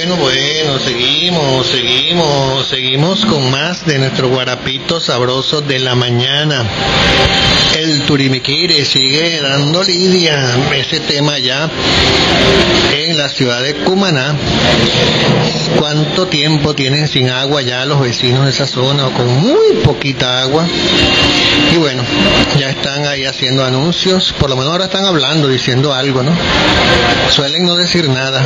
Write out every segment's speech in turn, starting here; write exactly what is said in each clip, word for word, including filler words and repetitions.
Bueno, bueno, seguimos, seguimos, seguimos con más de nuestro guarapito sabroso de la mañana. El Turimiquire sigue dando lidia, ese tema ya en la ciudad de Cumaná. ¿Cuánto tiempo tienen sin agua ya los vecinos de esa zona, o con muy poquita agua? Y bueno, ya están ahí haciendo anuncios, por lo menos ahora están hablando, diciendo algo, ¿no? Suelen no decir nada.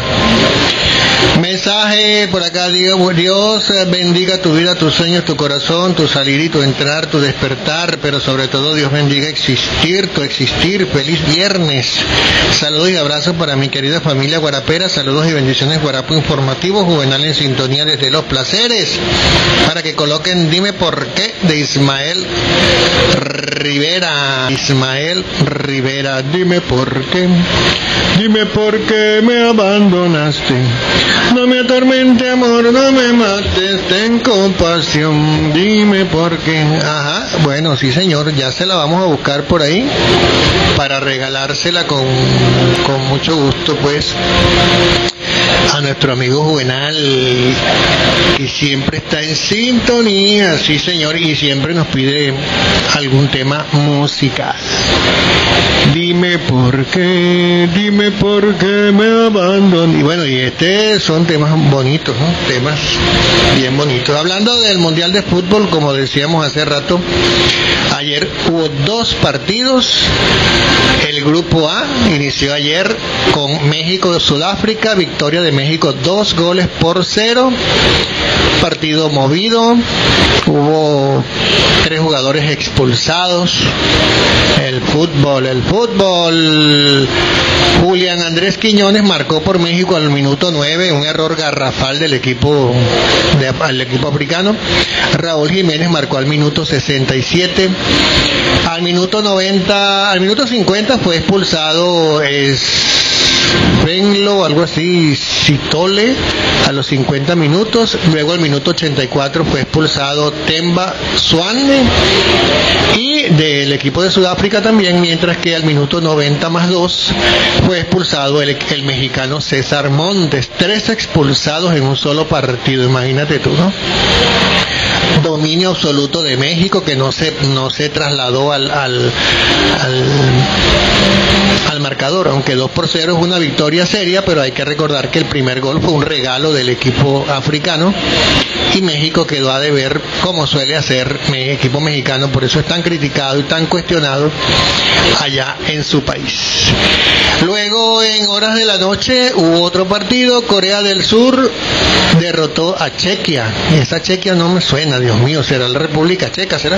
Mensaje por acá, digo, Dios bendiga tu vida, tus sueños, tu corazón, tu salir y tu entrar, tu despertar, pero sobre todo Dios bendiga existir, tu existir. Feliz viernes. Saludos y abrazos para mi querida familia guarapera, saludos y bendiciones, Guarapo Informativo, Juvenal en sintonía desde Los Placeres, para que coloquen Dime por qué de Ismael Rivera. Ismael Rivera, dime por qué, dime por qué me abandonaste. No me atormente, amor, no me mates, ten compasión, dime por qué. Ajá, bueno, sí señor, ya se la vamos a buscar por ahí para regalársela con, con mucho gusto, pues, a nuestro amigo Juvenal, que siempre está en sintonía, sí señor, y siempre nos pide algún tema musical. Dime por qué, dime por qué me abandoné. Y bueno, y este son temas bonitos, ¿no? Temas bien bonitos. Hablando del Mundial de Fútbol, como decíamos hace rato, ayer hubo dos partidos. El grupo A inició ayer con México-Sudáfrica, victoria de México dos goles por cero. Partido movido, hubo tres jugadores expulsados. El fútbol, el fútbol. Julián Andrés Quiñones marcó por México al minuto nueve, un error garrafal del equipo de, del equipo africano. Raúl Jiménez marcó al minuto sesenta y siete. Al minuto noventa, al minuto cincuenta fue expulsado es Venlo, algo así, Citole, a los cincuenta minutos. Luego al minuto ochenta y cuatro fue expulsado Temba Swane, y del equipo de Sudáfrica también, mientras que al minuto noventa más dos fue expulsado el, el mexicano César Montes. Tres expulsados en un solo partido, imagínate tú, ¿no? Dominio absoluto de México, que no se no se trasladó al al, al al marcador, aunque dos por cero es una victoria seria, pero hay que recordar que el primer gol fue un regalo del equipo africano y México quedó a deber, como suele hacer el equipo mexicano, por eso es tan criticado y tan cuestionado allá en su país. Luego, en horas de la noche, hubo otro partido. Corea del Sur derrotó a Chequia, y esa Chequia no me suena, Dios mío, ¿será la República Checa? ¿Será?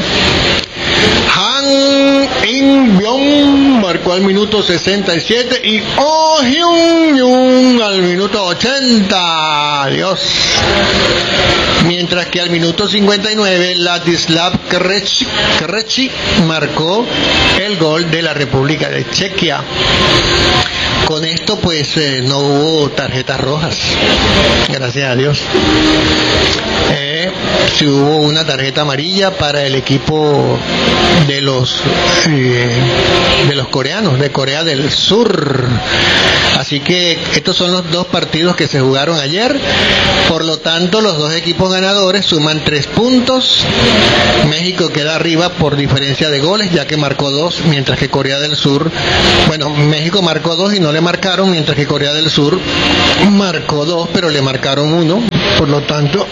Han In-byong marcó al minuto sesenta y siete y Oh Hyun-jung al minuto ochenta. Dios. Mientras que al minuto cincuenta y nueve Ladislav Krejci, Krejci marcó el gol de la República de Chequia. Con esto pues eh, no hubo tarjetas rojas, gracias a Dios. Eh, sí hubo una tarjeta amarilla para el equipo de los eh, de los coreanos, de Corea del Sur. Así que estos son los dos partidos que se jugaron ayer. Por lo tanto, los dos equipos ganadores suman tres puntos. México queda arriba por diferencia de goles, ya que marcó dos, mientras que Corea del Sur, bueno, México marcó dos y no le marcaron, mientras que Corea del Sur marcó dos, pero le marcaron uno. Por lo tanto,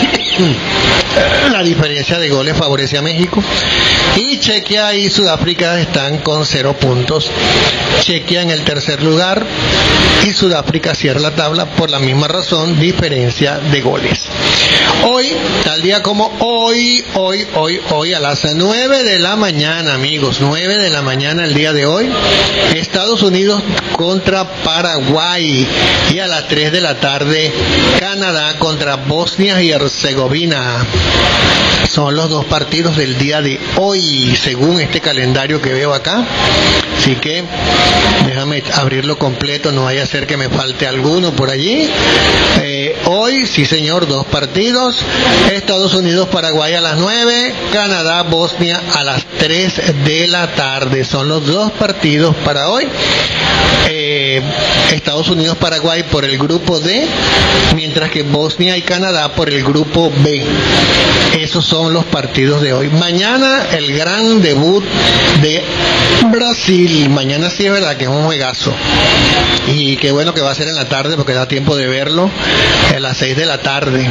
la diferencia de goles favorece a México. Y Chequia y Sudáfrica están con cero puntos. Chequia en el tercer lugar y Sudáfrica cierra la tabla por la misma razón, diferencia de goles. Hoy, tal día como hoy, hoy, hoy, hoy a las nueve de la mañana, amigos, nueve de la mañana el día de hoy, Estados Unidos contra Paraguay, y a las tres de la tarde Canadá contra Bosnia y Herzegovina. Son los dos partidos del día de hoy, según este calendario que veo acá. Así que déjame abrirlo completo, no vaya a ser que me falte alguno por allí. Eh, hoy, sí señor, dos partidos. Estados Unidos, Paraguay a las nueve, Canadá, Bosnia a las tres de la tarde. Son los dos partidos para hoy. Eh, Estados Unidos, Paraguay por el grupo D, mientras que Bosnia y Canadá por el grupo B. Esos son los partidos de hoy. Mañana el gran debut de Brasil. Mañana sí es verdad que es un juegazo. Y qué bueno que va a ser en la tarde porque da tiempo de verlo a las seis de la tarde.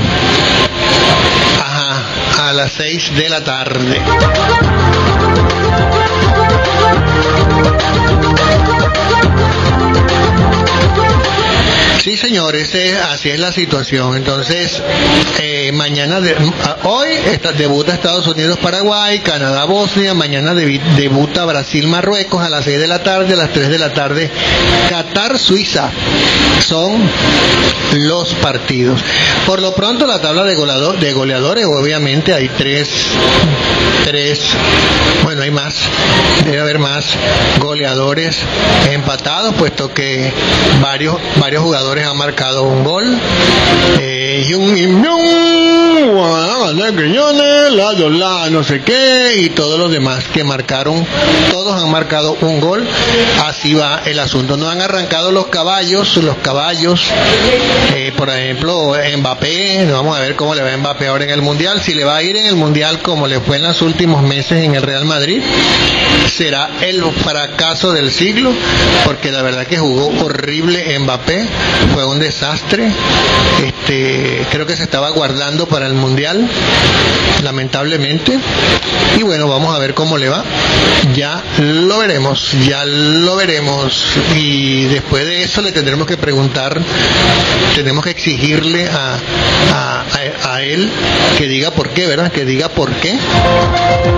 Ajá, a las seis de la tarde. Sí, señores, eh, así es la situación. Entonces, eh, mañana, de, hoy está, debuta Estados Unidos, Paraguay, Canadá, Bosnia. Mañana de, debuta Brasil, Marruecos a las seis de la tarde, a las tres de la tarde, Qatar, Suiza. Son los partidos. Por lo pronto, la tabla de, goleador, de goleadores, obviamente hay tres, tres, bueno, hay más, debe haber más goleadores empatados, puesto que varios, varios jugadores han marcado un gol. Eh, y un la no sé qué y todos los demás que marcaron, todos han marcado un gol. Así va el asunto. No han arrancado los caballos, los caballos. Eh, por ejemplo, Mbappé. Vamos a ver cómo le va a Mbappé ahora en el mundial. Si le va a ir en el mundial como le fue en los últimos meses en el Real Madrid, será el fracaso del siglo, porque la verdad que jugó horrible Mbappé. Fue un desastre. Este, creo que se estaba guardando para el mundial, lamentablemente. Y bueno, vamos a ver cómo le va. Ya lo veremos, ya lo veremos. Y después de eso le tendremos que preguntar, tenemos que exigirle a, a, a, a él que diga por qué, ¿verdad? Que diga por qué.